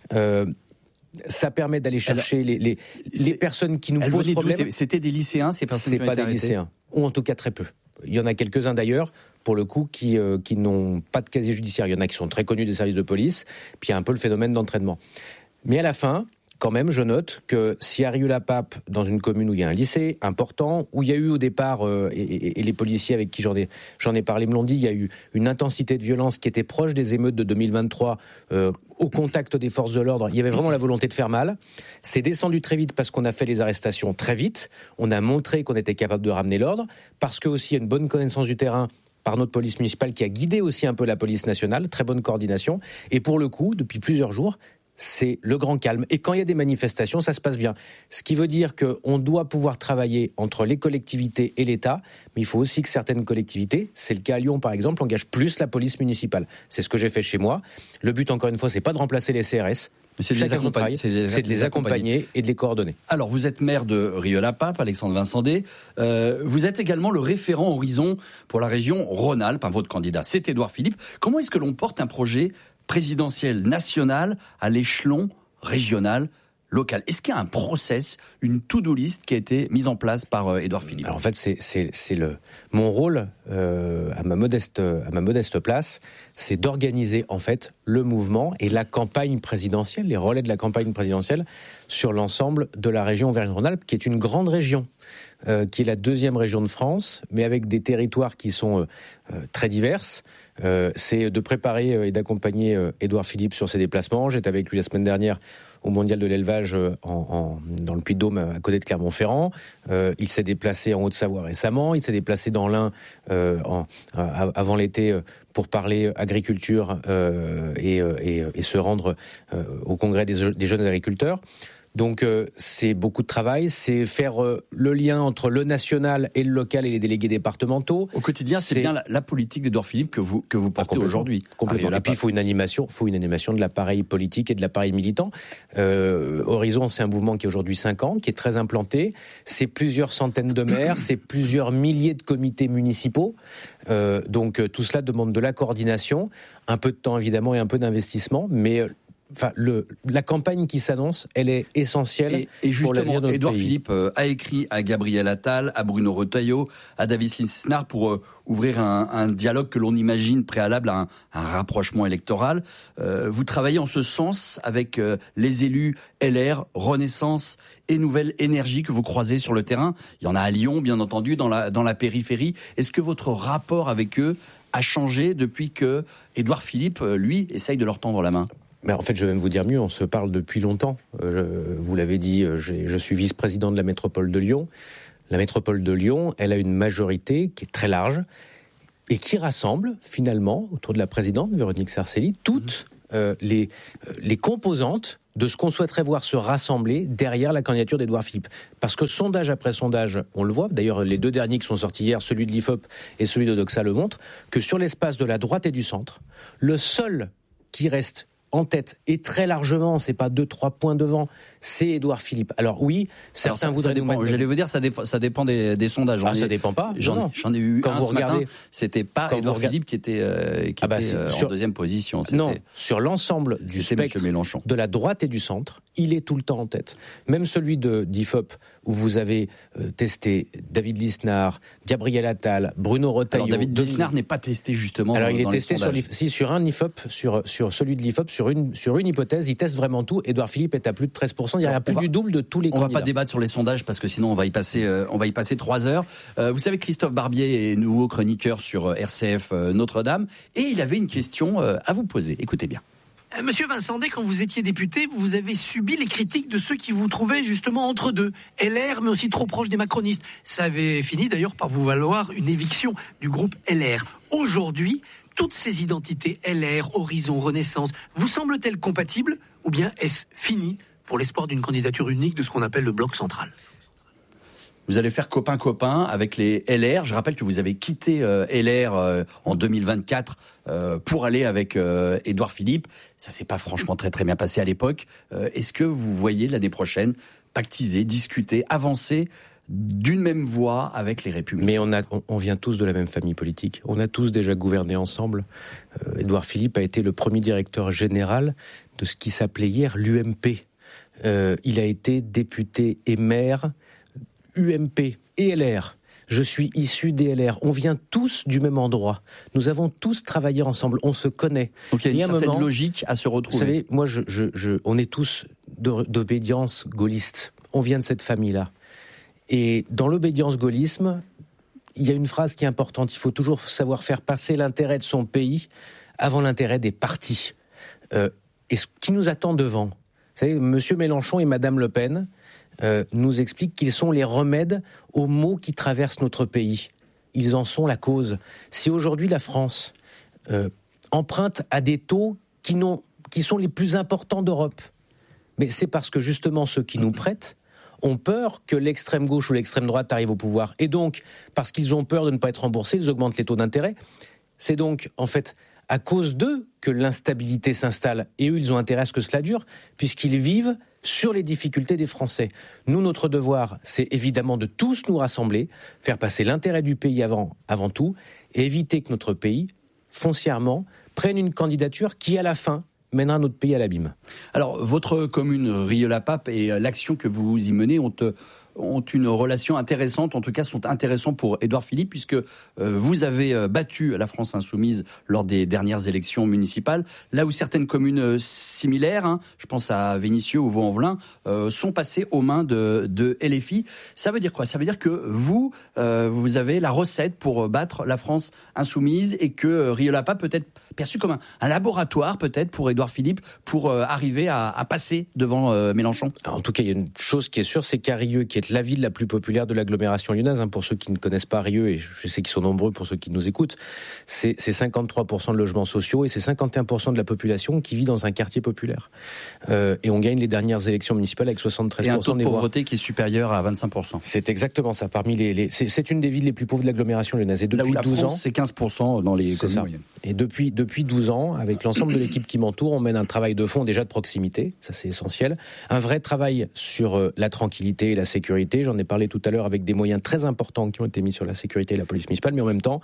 ça permet d'aller chercher les personnes qui nous posent problème. C'était des lycéens, ces personnes qui ont été arrêtées ? C'est pas des lycéens, ou en tout cas très peu. Il y en a quelques-uns d'ailleurs, pour le coup, qui n'ont pas de casier judiciaire. Il y en a qui sont très connus des services de police, puis il y a un peu le phénomène d'entraînement. Mais à la fin, quand même, je note que si à Rieux-la-Pape, dans une commune où il y a un lycée important, où il y a eu au départ, et les policiers avec qui j'en ai parlé me l'ont dit, il y a eu une intensité de violence qui était proche des émeutes de 2023, au contact des forces de l'ordre. Il y avait vraiment la volonté de faire mal. C'est descendu très vite parce qu'on a fait les arrestations très vite. On a montré qu'on était capable de ramener l'ordre, parce que aussi il y a une bonne connaissance du terrain par notre police municipale qui a guidé aussi un peu la police nationale, très bonne coordination. Et pour le coup, depuis plusieurs jours, c'est le grand calme. Et quand il y a des manifestations, ça se passe bien. Ce qui veut dire qu'on doit pouvoir travailler entre les collectivités et l'État, mais il faut aussi que certaines collectivités, c'est le cas à Lyon par exemple, engagent plus la police municipale. C'est ce que j'ai fait chez moi. Le but, encore une fois, c'est pas de remplacer les CRS. C'est de les accompagner et de les coordonner. Alors, vous êtes maire de Rieux-la-Pape, Alexandre Vincendé. Vous êtes également le référent Horizon pour la région Rhône-Alpes. Votre candidat, c'est Édouard Philippe. Comment est-ce que l'on porte un projet présidentiel national à l'échelon régional, local? Est-ce qu'il y a un process, une to-do list qui a été mise en place par Édouard Philippe? Alors en fait, c'est mon rôle à ma modeste place, c'est d'organiser en fait le mouvement et la campagne présidentielle, les relais de la campagne présidentielle sur l'ensemble de la région Auvergne-Rhône-Alpes, qui est une grande région, qui est la deuxième région de France, mais avec des territoires qui sont très diverses. C'est de préparer et d'accompagner Édouard Philippe sur ses déplacements. J'étais avec lui la semaine dernière au Mondial de l'élevage dans le Puy-de-Dôme à côté de Clermont-Ferrand. Il s'est déplacé en Haute-Savoie récemment. Il s'est déplacé dans l'Ain avant l'été pour parler agriculture et se rendre au congrès des jeunes agriculteurs. Donc c'est beaucoup de travail, c'est faire le lien entre le national et le local et les délégués départementaux. Au quotidien, c'est bien la politique d'Édouard Philippe que vous portez aujourd'hui. Complètement. Et puis il faut une animation de l'appareil politique et de l'appareil militant. Horizon, c'est un mouvement qui a aujourd'hui 5 ans, qui est très implanté. C'est plusieurs centaines de maires, c'est plusieurs milliers de comités municipaux. Donc tout cela demande de la coordination, un peu de temps évidemment et un peu d'investissement, mais enfin, la campagne qui s'annonce, elle est essentielle et pour l'avenir de notre Édouard pays. Philippe a écrit à Gabriel Attal, à Bruno Retailleau, à David Lisnard pour ouvrir un dialogue que l'on imagine préalable à un rapprochement électoral. Vous travaillez en ce sens avec les élus LR, Renaissance et Nouvelle Énergie que vous croisez sur le terrain. Il y en a à Lyon, bien entendu, dans la périphérie. Est-ce que votre rapport avec eux a changé depuis que Édouard Philippe, lui, essaye de leur tendre la main ? Mais en fait, je vais même vous dire mieux, on se parle depuis longtemps. Vous l'avez dit, je suis vice-président de la métropole de Lyon. La métropole de Lyon, elle a une majorité qui est très large et qui rassemble finalement, autour de la présidente Véronique Sarcelli, toutes les composantes de ce qu'on souhaiterait voir se rassembler derrière la candidature d'Édouard Philippe. Parce que sondage après sondage, on le voit, d'ailleurs les 2 derniers qui sont sortis hier, celui de l'IFOP et celui de Doxa le montrent, que sur l'espace de la droite et du centre, le seul qui reste en tête, et très largement, c'est pas 2-3 points devant, c'est Édouard Philippe. Alors oui, certains voudraient nous mettre... J'allais vous dire, ça dépend des sondages. Ça dépend pas. J'en ai eu quand un ce matin. C'était pas Édouard Philippe qui était en deuxième position. Non, sur l'ensemble du spectre de la droite et du centre, il est tout le temps en tête. Même celui d'IFOP, où vous avez testé David Lisnard, Gabriel Attal, Bruno Retailleau. Alors David Lisnard n'est pas testé justement. Alors il est testé sur un IFOP, sur celui de l'IFOP, sur une hypothèse, il teste vraiment tout. Édouard Philippe est à plus de 13%, il y a plus du double de tous les candidats. On va pas débattre sur les sondages parce que sinon on va y passer 3 heures. Vous savez, Christophe Barbier est nouveau chroniqueur sur RCF Notre-Dame et il avait une question à vous poser. Écoutez bien. Monsieur Vincent Day, quand vous étiez député, vous avez subi les critiques de ceux qui vous trouvaient justement entre deux, LR, mais aussi trop proche des macronistes. Ça avait fini d'ailleurs par vous valoir une éviction du groupe LR. Aujourd'hui, toutes ces identités, LR, Horizon, Renaissance, vous semblent-elles compatibles ou bien est-ce fini pour l'espoir d'une candidature unique de ce qu'on appelle le bloc central ? Vous allez faire copain-copain avec les LR. Je rappelle que vous avez quitté LR en 2024 pour aller avec Édouard Philippe. Ça s'est pas franchement très bien passé à l'époque. Est-ce que vous voyez l'année prochaine pactiser, discuter, avancer d'une même voie avec les Républicains? Mais on vient tous de la même famille politique. On a tous déjà gouverné ensemble. Édouard Philippe a été le premier directeur général de ce qui s'appelait hier l'UMP. Il a été député et maire UMP et LR. Je suis issu des LR. On vient tous du même endroit. Nous avons tous travaillé ensemble. On se connaît. Donc il y a une certaine logique à se retrouver. Vous savez, moi, on est tous d'obédience gaulliste. On vient de cette famille-là. Et dans l'obédience gaullisme, il y a une phrase qui est importante. Il faut toujours savoir faire passer l'intérêt de son pays avant l'intérêt des partis. Et ce qui nous attend devant, vous savez, Monsieur Mélenchon et Madame Le Pen nous expliquent qu'ils sont les remèdes aux maux qui traversent notre pays. Ils en sont la cause. Si aujourd'hui la France emprunte à des taux qui sont les plus importants d'Europe, mais c'est parce que justement ceux qui nous prêtent ont peur que l'extrême gauche ou l'extrême droite arrive au pouvoir. Et donc, parce qu'ils ont peur de ne pas être remboursés, ils augmentent les taux d'intérêt. C'est donc, en fait, à cause d'eux que l'instabilité s'installe. Et eux, ils ont intérêt à ce que cela dure, puisqu'ils vivent sur les difficultés des Français. Nous, notre devoir, c'est évidemment de tous nous rassembler, faire passer l'intérêt du pays avant tout, et éviter que notre pays, foncièrement, prenne une candidature qui, à la fin, mènera notre pays à l'abîme. Alors, votre commune Rieux-la-Pape et l'action que vous y menez ont une relation intéressante, en tout cas sont intéressants pour Édouard Philippe, puisque vous avez battu la France Insoumise lors des dernières élections municipales, là où certaines communes similaires, je pense à Vénissieux ou Vaux-en-Velin, sont passées aux mains de LFI. Ça veut dire quoi ? Ça veut dire que vous avez la recette pour battre la France Insoumise et que Rieux-la-Pape peut être perçu comme un laboratoire peut-être pour Édouard Philippe pour arriver à passer devant Mélenchon. En tout cas, il y a une chose qui est sûre, c'est qu'à Rieux, qui est la ville la plus populaire de l'agglomération lyonnaise, pour ceux qui ne connaissent pas Rieux, et je sais qu'ils sont nombreux pour ceux qui nous écoutent, c'est 53% de logements sociaux et c'est 51% de la population qui vit dans un quartier populaire. Et on gagne les dernières élections municipales avec 73% des voix. Et un taux de pauvreté qui est supérieur à 25%. C'est exactement ça. C'est une des villes les plus pauvres de l'agglomération lyonnaise. Et depuis là où 12 France, ans, c'est 15% dans les communes moyennes. Et depuis 12 ans, avec l'ensemble de l'équipe qui m'entoure, on mène un travail de fond déjà de proximité, ça c'est essentiel. Un vrai travail sur la tranquillité et la sécurité. J'en ai parlé tout à l'heure avec des moyens très importants qui ont été mis sur la sécurité et la police municipale, mais en même temps...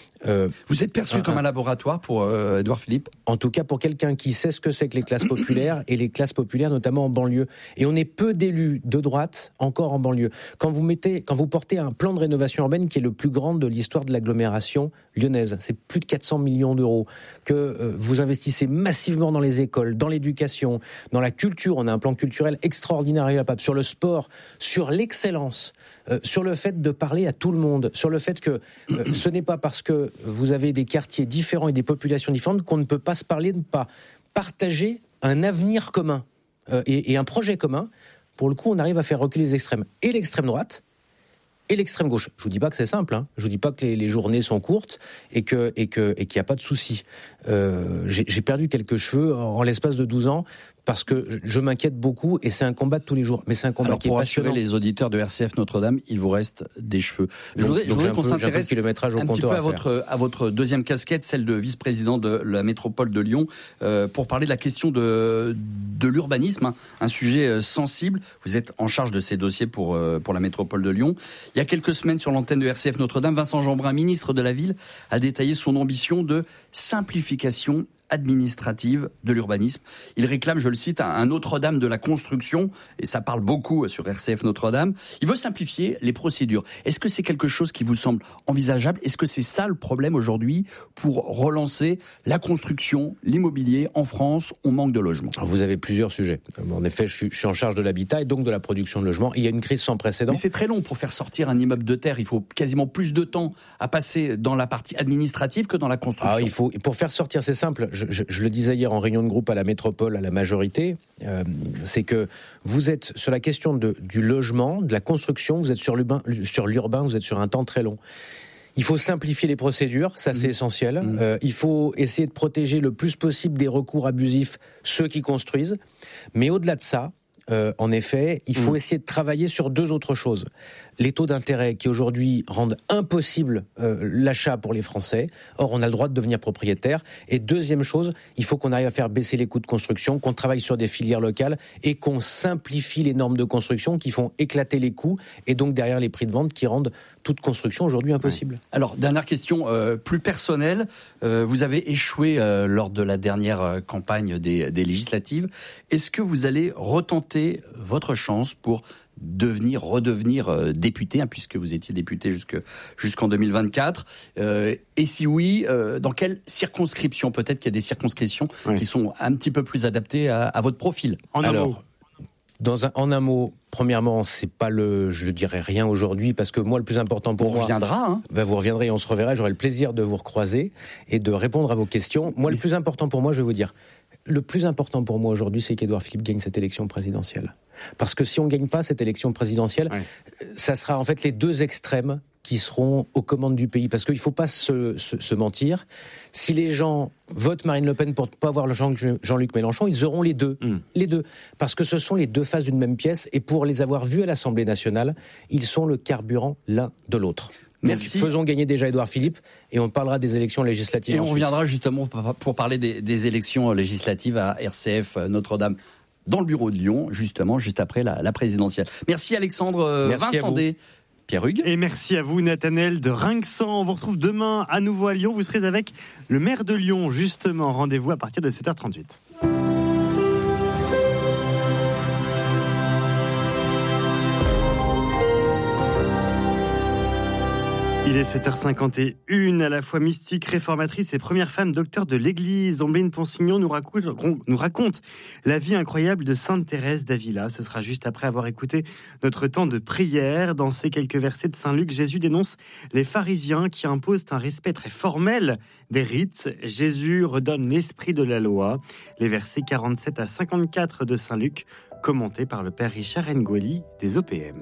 Vous êtes perçu comme un laboratoire pour Édouard Philippe ? En tout cas pour quelqu'un qui sait ce que c'est que les classes populaires, et les classes populaires notamment en banlieue. Et on est peu d'élus de droite encore en banlieue. Quand vous portez un plan de rénovation urbaine qui est le plus grand de l'histoire de l'agglomération lyonnaise, c'est plus de 400 millions d'euros, que vous investissez massivement dans les écoles, dans l'éducation, dans la culture, on a un plan culturel extraordinaire à Pape, sur le sport, sur l'excellence, sur le fait de parler à tout le monde, sur le fait que ce n'est pas parce que vous avez des quartiers différents et des populations différentes qu'on ne peut pas se parler, ne pas partager un avenir commun et un projet commun. Pour le coup, on arrive à faire reculer les extrêmes. Et l'extrême droite et l'extrême gauche. Je vous dis pas que c'est simple, Je vous dis pas que les journées sont courtes et qu'il n'y a pas de souci. J'ai perdu quelques cheveux en l'espace de 12 ans parce que je m'inquiète beaucoup et c'est un combat de tous les jours. Mais c'est un combat qui est passionnant. Pour rassurer les auditeurs de RCF Notre-Dame, il vous reste des cheveux. Je voudrais qu'on s'intéresse un petit peu à votre deuxième casquette, celle de vice-président de la métropole de Lyon, pour parler de la question de l'urbanisme, un sujet sensible. Vous êtes en charge de ces dossiers pour la métropole de Lyon. Il y a quelques semaines, sur l'antenne de RCF Notre-Dame, Vincent Jeanbrun, ministre de la Ville, a détaillé son ambition de simplification administrative de l'urbanisme. Il réclame, je le cite, un Notre-Dame de la construction, et ça parle beaucoup sur RCF Notre-Dame. Il veut simplifier les procédures. Est-ce que c'est quelque chose qui vous semble envisageable ? Est-ce que c'est ça le problème aujourd'hui pour relancer la construction, l'immobilier en France ? On manque de logements. Alors vous avez plusieurs sujets. En effet, je suis en charge de l'habitat et donc de la production de logements. Il y a une crise sans précédent. Mais c'est très long pour faire sortir un immeuble de terre. Il faut quasiment plus de temps à passer dans la partie administrative que dans la construction. Pour faire sortir, c'est simple. Je le disais hier en réunion de groupe à la métropole, à la majorité, c'est que vous êtes sur la question du logement, de la construction, vous êtes sur l'urbain, vous êtes sur un temps très long. Il faut simplifier les procédures, ça c'est essentiel. Il faut essayer de protéger le plus possible des recours abusifs ceux qui construisent. Mais au-delà de ça, en effet, il faut essayer de travailler sur deux autres choses. Les taux d'intérêt qui aujourd'hui rendent impossible l'achat pour les Français. Or, on a le droit de devenir propriétaire. Et deuxième chose, il faut qu'on arrive à faire baisser les coûts de construction, qu'on travaille sur des filières locales et qu'on simplifie les normes de construction qui font éclater les coûts et donc derrière les prix de vente qui rendent toute construction aujourd'hui impossible. Alors, dernière question plus personnelle. Vous avez échoué lors de la dernière campagne des législatives. Est-ce que vous allez retenter votre chance pour redevenir député, puisque vous étiez député jusqu'en 2024. Et si oui, dans quelle circonscription ? Peut-être qu'il y a des circonscriptions qui sont un petit peu plus adaptées à votre profil. En un mot, premièrement, c'est pas je dirais rien aujourd'hui, parce que moi, le plus important pour moi... On reviendra, vous reviendrez et on se reverra. J'aurai le plaisir de vous recroiser et de répondre à vos questions. Moi, le plus important pour moi, je vais vous dire... Le plus important pour moi aujourd'hui, c'est qu'Édouard Philippe gagne cette élection présidentielle. Parce que si on ne gagne pas cette élection présidentielle, ça sera en fait les deux extrêmes qui seront aux commandes du pays. Parce qu'il ne faut pas se mentir. Si les gens votent Marine Le Pen pour ne pas avoir Jean-Luc Mélenchon, ils auront les deux. Les deux. Parce que ce sont les deux faces d'une même pièce. Et pour les avoir vus à l'Assemblée nationale, ils sont le carburant l'un de l'autre. Merci. Donc, faisons gagner déjà Édouard Philippe et on parlera des élections législatives. Et on reviendra justement pour parler des élections législatives à RCF Notre-Dame dans le bureau de Lyon, justement, juste après la présidentielle. Merci Alexandre Vincendé. Pierre Hugues. Et merci à vous Nathanaël de Rinxan. On vous retrouve demain à nouveau à Lyon. Vous serez avec le maire de Lyon, justement. Rendez-vous à partir de 7h38. Il est 7h51, à la fois mystique, réformatrice et première femme docteur de l'Église. Ombline Ponsignon nous raconte la vie incroyable de Sainte Thérèse d'Avila. Ce sera juste après avoir écouté notre temps de prière. Dans ces quelques versets de Saint Luc, Jésus dénonce les pharisiens qui imposent un respect très formel des rites. Jésus redonne l'esprit de la loi. Les versets 47 à 54 de Saint Luc, commentés par le père Richard Ngoli des OPM.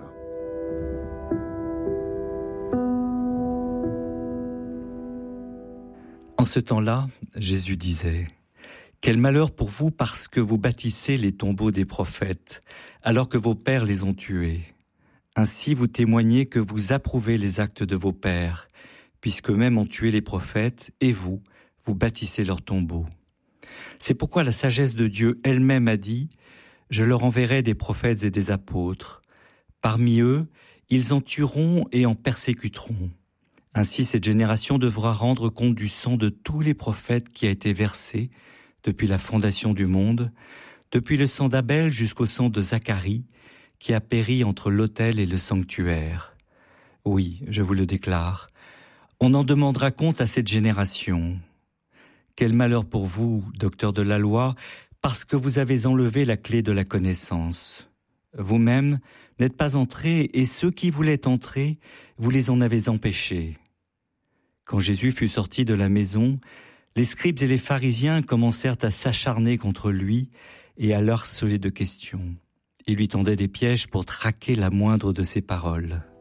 En ce temps-là, Jésus disait « Quel malheur pour vous parce que vous bâtissez les tombeaux des prophètes, alors que vos pères les ont tués. Ainsi vous témoignez que vous approuvez les actes de vos pères, puisqu'eux-mêmes ont tué les prophètes, et vous bâtissez leurs tombeaux. C'est pourquoi la sagesse de Dieu elle-même a dit « Je leur enverrai des prophètes et des apôtres. Parmi eux, ils en tueront et en persécuteront. » Ainsi, cette génération devra rendre compte du sang de tous les prophètes qui a été versé depuis la fondation du monde, depuis le sang d'Abel jusqu'au sang de Zacharie, qui a péri entre l'autel et le sanctuaire. Oui, je vous le déclare, on en demandera compte à cette génération. Quel malheur pour vous, docteurs de la loi, parce que vous avez enlevé la clé de la connaissance. Vous-même n'êtes pas entrés, et ceux qui voulaient entrer, vous les en avez empêchés. Quand Jésus fut sorti de la maison, les scribes et les pharisiens commencèrent à s'acharner contre lui et à l'harceler de questions. Ils lui tendaient des pièges pour traquer la moindre de ses paroles.